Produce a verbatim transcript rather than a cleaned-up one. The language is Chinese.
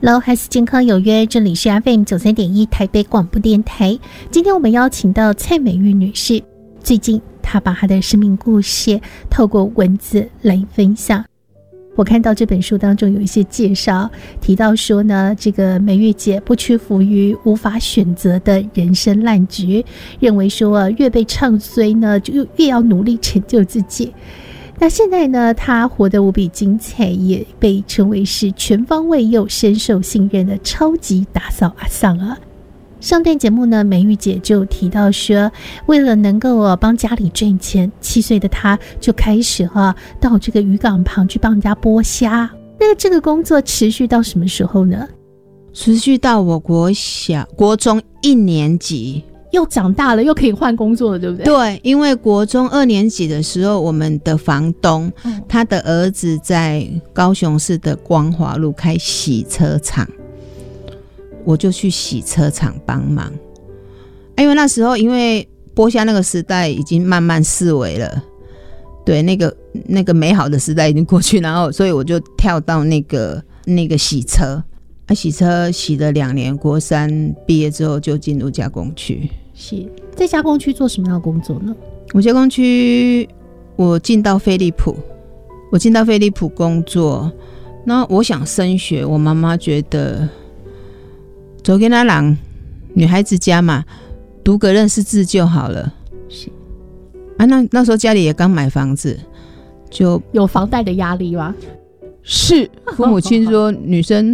Hello， 还是健康有约，这里是 F M 九三点一台北广播电台。今天我们邀请到蔡美玉女士，最近她把她的生命故事透过文字来分享。我看到这本书当中有一些介绍，提到说呢，这个美玉姐不屈服于无法选择的人生烂局，认为说越被唱衰呢，就越要努力成就自己。那现在呢，她活得无比精彩，也被称为是全方位又深受信任的超级打扫阿桑啊。上段节目呢，美玉姐就提到说，为了能够、哦、帮家里赚钱，七岁的她就开始哈、啊、到这个渔港旁去帮人家剥虾。那这个工作持续到什么时候呢？ 持续到我国小国中一年级。 又长大了，又可以换工作了，对不对？ 对，因为国中二年级的时候，我们的房东、嗯、他的儿子在高雄市的光华路开洗车场，我就去洗车场帮忙。因为那时候因为剥虾那个时代已经慢慢式微了，对，那个那个美好的时代已经过去，然后所以我就跳到那个那个洗车。啊、洗车洗了两年，国三毕业之后就进入加工区。 是在加工区做什么样的工作呢？ 我加工区，我进到飞利浦，我进到飞利浦工作。那我想升学，我妈妈觉得走给那人女孩子家嘛，读个认识字就好了。是啊，那那时候家里也刚买房子，就有房贷的压力吗？ 是父母亲说女生